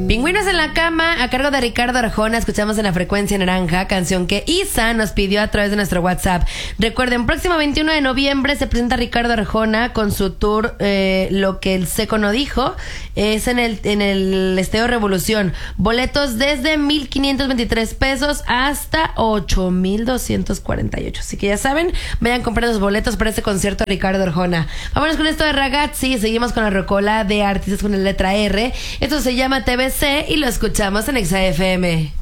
Pingüinos en la cama, a cargo de Ricardo Arjona. Escuchamos en la frecuencia naranja, canción que Isa nos pidió a través de nuestro WhatsApp. Recuerden, próximo 21 de noviembre se presenta Ricardo Arjona con su tour Lo que el seco no dijo. Es en el Esteo Revolución. Boletos desde 1,523 pesos hasta 8,248. Así que ya saben, vayan comprando los boletos para este concierto de Ricardo Arjona. Vámonos con esto de Ragazzi. Seguimos con la rocola de artistas con la letra R. Esto se llama TBC y lo escuchamos en Exa FM.